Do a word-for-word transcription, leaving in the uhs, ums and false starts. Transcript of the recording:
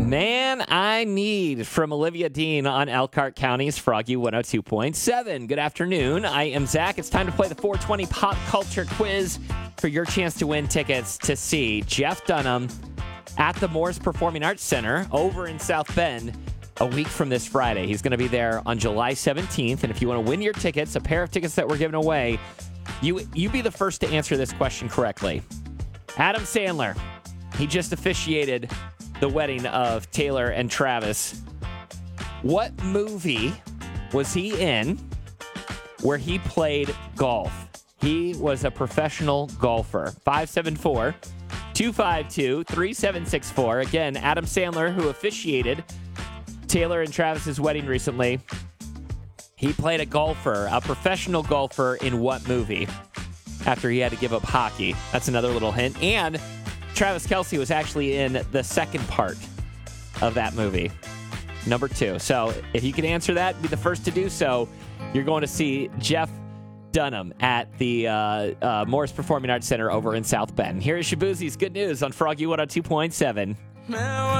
Man I Need from Olivia Dean on Elkhart County's Froggy one oh two point seven. Good afternoon. I am Zach. It's time to play the four twenty Pop Culture Quiz for your chance to win tickets to see Jeff Dunham at the Morris Performing Arts Center over in South Bend a week from this Friday. He's going to be there on July seventeenth, and if you want to win your tickets, a pair of tickets that we're giving away, you you be the first to answer this question correctly. Adam Sandler, he just officiated the wedding of Taylor and Travis. What movie was he in where he played golf? He was a professional golfer. five seven four, two five two, three seven six four. Again, Adam Sandler, who officiated Taylor and Travis's wedding recently. He played a golfer, a professional golfer in what movie? After he had to give up hockey. That's another little hint. And Travis Kelce was actually in the second part of that movie, number two. So if you can answer that, be the first to do so. You're going to see Jeff Dunham at the uh, uh, Morris Performing Arts Center over in South Bend. Here is Shabuzi's Good News on Froggy one oh two point seven.